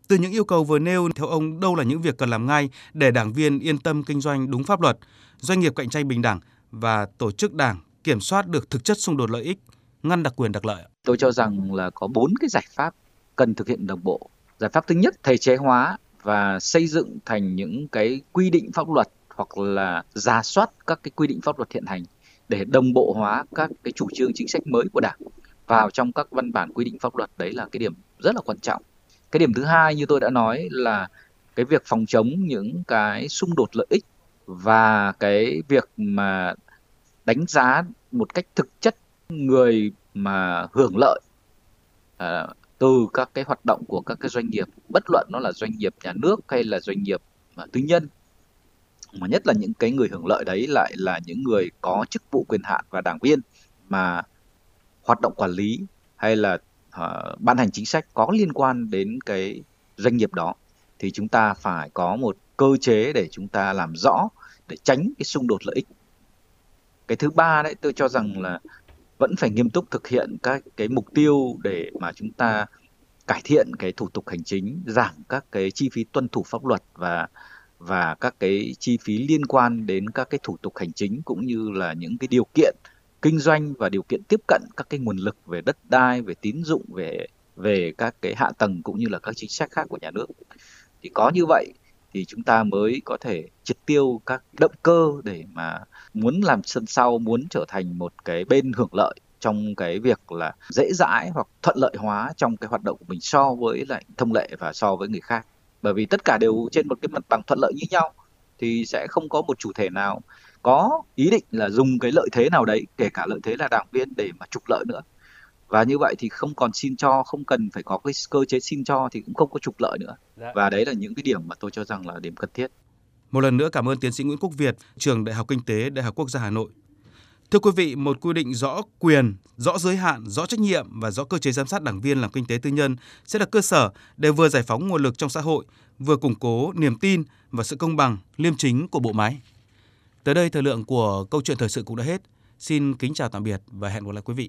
Từ những yêu cầu vừa nêu, theo ông, đâu là những việc cần làm ngay để đảng viên yên tâm kinh doanh đúng pháp luật, doanh nghiệp cạnh tranh bình đẳng và tổ chức đảng kiểm soát được thực chất xung đột lợi ích, ngăn đặc quyền đặc lợi? Tôi cho rằng là có 4 cái giải pháp cần thực hiện đồng bộ. Giải pháp thứ nhất, thể chế hóa và xây dựng thành những cái quy định pháp luật hoặc là rà soát các cái quy định pháp luật hiện hành để đồng bộ hóa các cái chủ trương chính sách mới của Đảng vào trong các văn bản quy định pháp luật. Đấy là cái điểm rất là quan trọng. Cái điểm thứ hai như tôi đã nói là cái việc phòng chống những cái xung đột lợi ích và cái việc mà đánh giá một cách thực chất người mà hưởng lợi từ các cái hoạt động của các cái doanh nghiệp, bất luận nó là doanh nghiệp nhà nước hay là doanh nghiệp tư nhân, mà nhất là những cái người hưởng lợi đấy lại là những người có chức vụ quyền hạn và đảng viên mà hoạt động quản lý hay là ban hành chính sách có liên quan đến cái doanh nghiệp đó, thì chúng ta phải có một cơ chế để chúng ta làm rõ để tránh cái xung đột lợi ích. Cái thứ ba đấy, tôi cho rằng là vẫn phải nghiêm túc thực hiện các cái mục tiêu để mà chúng ta cải thiện cái thủ tục hành chính, giảm các cái chi phí tuân thủ pháp luật và các cái chi phí liên quan đến các cái thủ tục hành chính, cũng như là những cái điều kiện kinh doanh và điều kiện tiếp cận các cái nguồn lực về đất đai, về tín dụng, về các cái hạ tầng cũng như là các chính sách khác của nhà nước. Thì có như vậy thì chúng ta mới có thể triệt tiêu các động cơ để mà muốn làm sân sau, muốn trở thành một cái bên hưởng lợi trong cái việc là dễ dãi hoặc thuận lợi hóa trong cái hoạt động của mình so với lại thông lệ và so với người khác. Bởi vì tất cả đều trên một cái mặt bằng thuận lợi như nhau thì sẽ không có một chủ thể nào có ý định là dùng cái lợi thế nào đấy, kể cả lợi thế là đảng viên, để mà trục lợi nữa. Và như vậy thì không còn xin cho, không cần phải có cái cơ chế xin cho thì cũng không có trục lợi nữa. Và đấy là những cái điểm mà tôi cho rằng là điểm cần thiết. Một lần nữa cảm ơn tiến sĩ Nguyễn Quốc Việt, trường Đại học Kinh tế, Đại học Quốc gia Hà Nội. Thưa quý vị, một quy định rõ quyền, rõ giới hạn, rõ trách nhiệm và rõ cơ chế giám sát đảng viên làm kinh tế tư nhân sẽ là cơ sở để vừa giải phóng nguồn lực trong xã hội, vừa củng cố niềm tin và sự công bằng, liêm chính của bộ máy. Tới đây, thời lượng của câu chuyện thời sự cũng đã hết. Xin kính chào tạm biệt và hẹn gặp lại quý vị.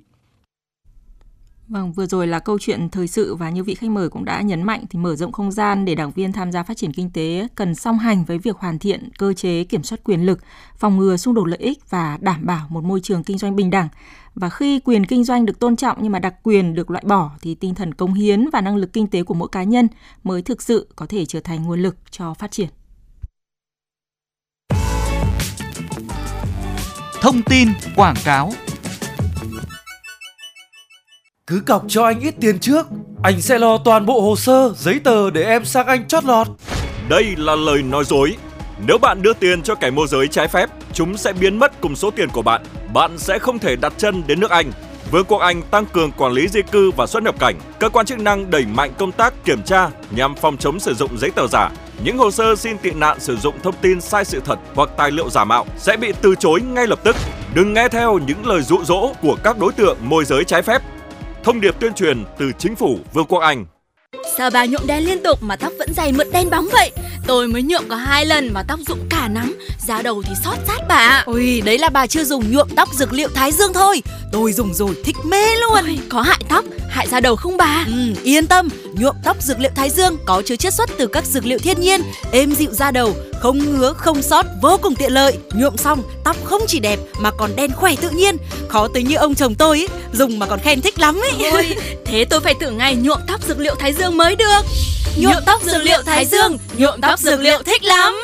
Vâng, vừa rồi là câu chuyện thời sự và như vị khách mời cũng đã nhấn mạnh thì mở rộng không gian để đảng viên tham gia phát triển kinh tế cần song hành với việc hoàn thiện cơ chế kiểm soát quyền lực, phòng ngừa xung đột lợi ích và đảm bảo một môi trường kinh doanh bình đẳng. Và khi quyền kinh doanh được tôn trọng nhưng mà đặc quyền được loại bỏ thì tinh thần cống hiến và năng lực kinh tế của mỗi cá nhân mới thực sự có thể trở thành nguồn lực cho phát triển. Thông tin quảng cáo. Cứ cọc cho anh ít tiền trước, anh sẽ lo toàn bộ hồ sơ, giấy tờ để em sang Anh chót lọt. Đây là lời nói dối. Nếu bạn đưa tiền cho kẻ môi giới trái phép, chúng sẽ biến mất cùng số tiền của bạn. Bạn sẽ không thể đặt chân đến nước Anh. Vương quốc Anh tăng cường quản lý di cư và xuất nhập cảnh. Cơ quan chức năng đẩy mạnh công tác kiểm tra nhằm phòng chống sử dụng giấy tờ giả. Những hồ sơ xin tị nạn sử dụng thông tin sai sự thật hoặc tài liệu giả mạo sẽ bị từ chối ngay lập tức. Đừng nghe theo những lời dụ dỗ của các đối tượng môi giới trái phép. Thông điệp tuyên truyền từ chính phủ Vương quốc Anh. Sao bà nhuộm đen liên tục mà tóc vẫn dày mượt đen bóng vậy? Tôi mới nhuộm có 2 lần mà tóc rụng cả nắm, da đầu thì xót rát bà. Ôi, đấy là bà chưa dùng nhuộm tóc dược liệu Thái Dương thôi. Tôi dùng rồi thích mê luôn. Ôi, có hại tóc, hại da đầu không bà? Yên tâm, nhuộm tóc dược liệu Thái Dương có chứa chiết xuất từ các dược liệu thiên nhiên, êm dịu da đầu, không ngứa, không xót, vô cùng tiện lợi. Nhuộm xong, tóc không chỉ đẹp mà còn đen khỏe tự nhiên. Khó tới như ông chồng tôi ấy, dùng mà còn khen thích lắm ấy. Ôi, thế tôi phải thử ngay nhuộm tóc dược liệu Thái Dương mới được. Nhuộm tóc dược liệu Thái Dương, nhuộm tóc dược liệu thích lắm.